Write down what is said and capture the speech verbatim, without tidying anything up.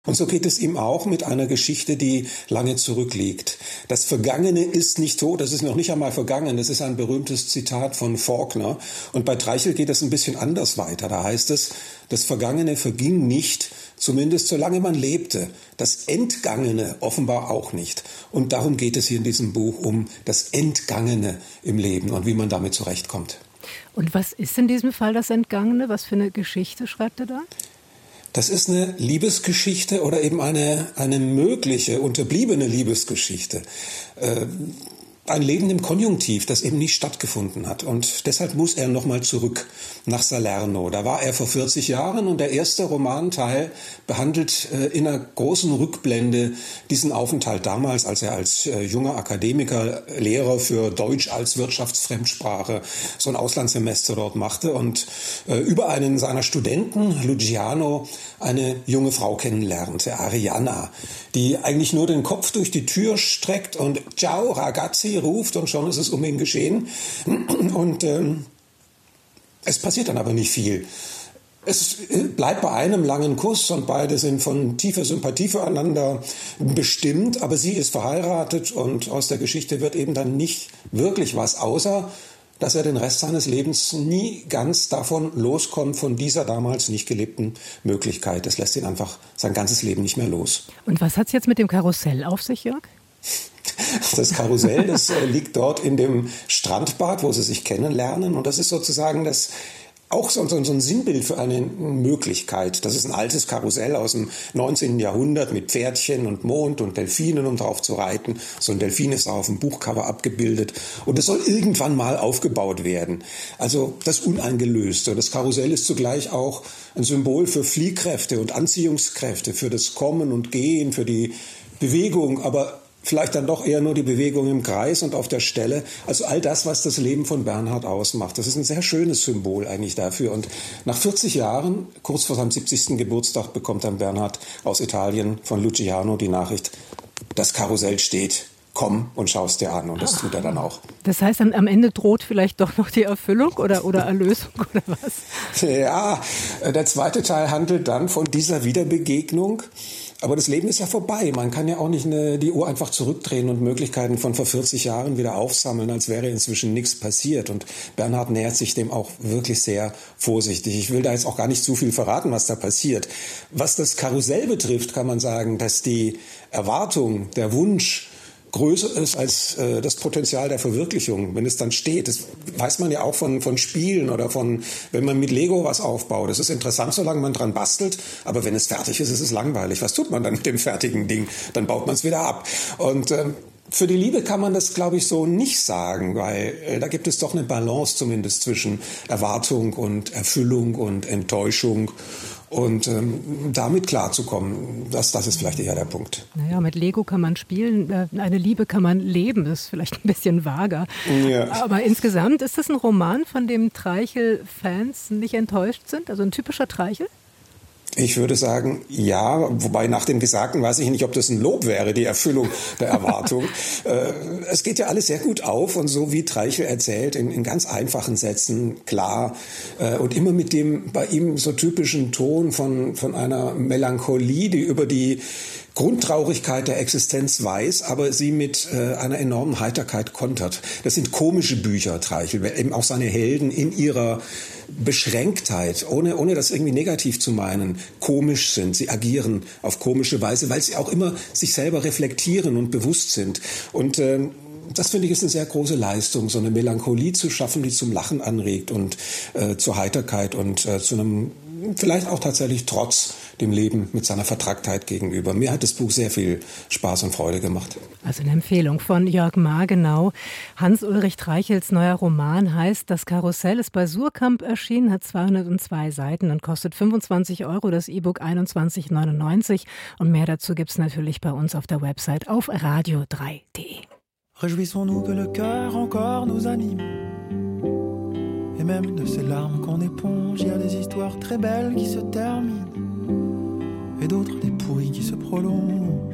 Und so geht es ihm auch mit einer Geschichte, die lange zurückliegt. Das Vergangene ist nicht tot, das ist noch nicht einmal vergangen. Das ist ein berühmtes Zitat von Faulkner. Und bei Treichel geht es ein bisschen anders weiter. Da heißt es, das Vergangene verging nicht, zumindest solange man lebte. Das Entgangene offenbar auch nicht. Und darum geht es hier in diesem Buch, um das Entgangene im Leben und wie man damit zurechtkommt. Und was ist in diesem Fall das Entgangene? Was für eine Geschichte schreibt er da? Das ist eine Liebesgeschichte oder eben eine, eine mögliche, unterbliebene Liebesgeschichte. Äh, ein Leben im Konjunktiv, das eben nicht stattgefunden hat. Und deshalb muss er nochmal zurück nach Salerno. Da war er vor vierzig Jahren und der erste Romanteil behandelt äh, in einer großen Rückblende diesen Aufenthalt damals, als er als äh, junger Akademiker Lehrer für Deutsch als Wirtschaftsfremdsprache so ein Auslandssemester dort machte und äh, über einen seiner Studenten, Luciano, eine junge Frau kennenlernte, Arianna, die eigentlich nur den Kopf durch die Tür streckt und Ciao, ragazzi ruft und schon ist es um ihn geschehen. Und ähm, es passiert dann aber nicht viel. Es bleibt bei einem langen Kuss und beide sind von tiefer Sympathie füreinander bestimmt, aber sie ist verheiratet und aus der Geschichte wird eben dann nicht wirklich was, außer dass er den Rest seines Lebens nie ganz davon loskommt, von dieser damals nicht gelebten Möglichkeit. Das lässt ihn einfach sein ganzes Leben nicht mehr los. Und was hat es jetzt mit dem Karussell auf sich, Jörg? Das Karussell, das äh, liegt dort in dem Strandbad, wo sie sich kennenlernen. Und das ist sozusagen das auch so, so, so ein Sinnbild für eine Möglichkeit. Das ist ein altes Karussell aus dem neunzehnten Jahrhundert mit Pferdchen und Mond und Delfinen, um drauf zu reiten. So ein Delfin ist auch auf dem Buchcover abgebildet. Und es soll irgendwann mal aufgebaut werden. Also das Uneingelöste. Das Karussell ist zugleich auch ein Symbol für Fliehkräfte und Anziehungskräfte, für das Kommen und Gehen, für die Bewegung, aber vielleicht dann doch eher nur die Bewegung im Kreis und auf der Stelle. Also all das, was das Leben von Bernhard ausmacht. Das ist ein sehr schönes Symbol eigentlich dafür. Und nach vierzig Jahren, kurz vor seinem siebzigsten Geburtstag, bekommt dann Bernhard aus Italien von Luciano die Nachricht, das Karussell steht. Komm und schau es dir an. Und das tut er dann auch. Das heißt, am Ende droht vielleicht doch noch die Erfüllung oder, oder Erlösung oder was? Ja, der zweite Teil handelt dann von dieser Wiederbegegnung. Aber das Leben ist ja vorbei. Man kann ja auch nicht eine, die Uhr einfach zurückdrehen und Möglichkeiten von vor vierzig Jahren wieder aufsammeln, als wäre inzwischen nichts passiert. Und Bernhard nähert sich dem auch wirklich sehr vorsichtig. Ich will da jetzt auch gar nicht zu viel verraten, was da passiert. Was das Karussell betrifft, kann man sagen, dass die Erwartung, der Wunsch größer ist als äh, das Potenzial der Verwirklichung, wenn es dann steht. Das weiß man ja auch von, von Spielen oder von, wenn man mit Lego was aufbaut. Das ist interessant, solange man dran bastelt, aber wenn es fertig ist, ist es langweilig. Was tut man dann mit dem fertigen Ding? Dann baut man es wieder ab. Und ähm, für die Liebe kann man das, glaube ich, so nicht sagen, weil äh, da gibt es doch eine Balance zumindest zwischen Erwartung und Erfüllung und Enttäuschung. Und ähm, damit klarzukommen, das, das ist vielleicht eher der Punkt. Naja, mit Lego kann man spielen, eine Liebe kann man leben, das ist vielleicht ein bisschen vager. Ja. Aber insgesamt ist das ein Roman, von dem Treichel-Fans nicht enttäuscht sind? Also ein typischer Treichel? Ich würde sagen, ja, wobei nach dem Gesagten weiß ich nicht, ob das ein Lob wäre, die Erfüllung der Erwartung. äh, es geht ja alles sehr gut auf und so wie Treichel erzählt, in, in ganz einfachen Sätzen, klar äh, und immer mit dem bei ihm so typischen Ton von, von einer Melancholie, die über die Grundtraurigkeit der Existenz weiß, aber sie mit äh, einer enormen Heiterkeit kontert. Das sind komische Bücher, Treichel, weil eben auch seine Helden in ihrer Beschränktheit, ohne, ohne das irgendwie negativ zu meinen, komisch sind. Sie agieren auf komische Weise, weil sie auch immer sich selber reflektieren und bewusst sind. Und äh, das finde ich ist eine sehr große Leistung, so eine Melancholie zu schaffen, die zum Lachen anregt und äh, zur Heiterkeit und äh, zu einem vielleicht auch tatsächlich trotz dem Leben mit seiner Vertracktheit gegenüber. Mir hat das Buch sehr viel Spaß und Freude gemacht. Also eine Empfehlung von Jörg Margenau. Hans-Ulrich Treichels neuer Roman heißt Das Karussell, ist bei Suhrkamp erschienen, hat zweihundertzwei Seiten und kostet fünfundzwanzig Euro, das E-Book einundzwanzig neunundneunzig. Und mehr dazu gibt es natürlich bei uns auf der Website auf radio drei punkt de. Réjouissons-nous que le cœur encore nous anime. Et même de ces larmes qu'on éponge, il y a des histoires très belles qui se terminent et d'autres des pourries qui se prolongent.